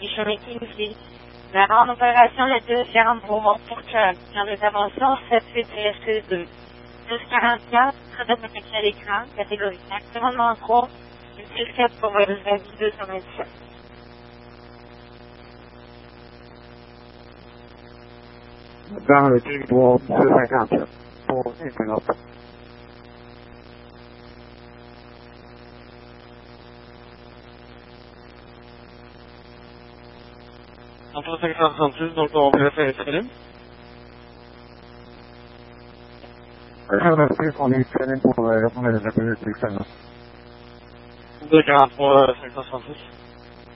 Bichon-Métis ici. La grande opération est deuxième moment pour que dans les avancées 7-8-TSC2. 12-44, très de protection à l'écran, catégorie 5, commandement 3, une petite 4 pour le avis 227. Dans le territoire 257, pour interrompre. Entre 566, donc on peut faire disponible. Merci, on est disponible pour répondre à les appels de téléphone. 243 566.